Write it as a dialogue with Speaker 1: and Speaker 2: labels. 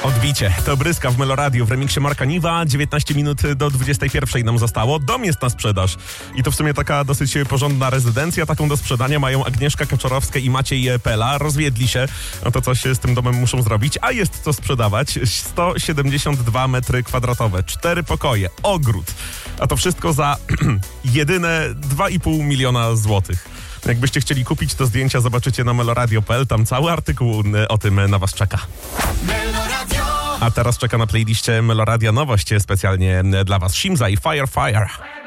Speaker 1: Odbicie. To Bryska w Meloradiu w remiksie Marka Niwa. 19 minut do 21 nam zostało. Dom jest na sprzedaż. I to w sumie taka dosyć porządna rezydencja. Taką do sprzedania mają Agnieszka Kaczorowska i Maciej Pela. Rozwiedli się. No to coś z tym domem muszą zrobić. A jest co sprzedawać. 172 metry kwadratowe. 4 pokoje. Ogród. A to wszystko za jedyne 2,5 miliona złotych. Jakbyście chcieli kupić, to zdjęcia zobaczycie na meloradio.pl. Tam cały artykuł o tym na was czeka. A teraz czeka na playliście Meloradia nowość specjalnie dla was. Shimza i Fire.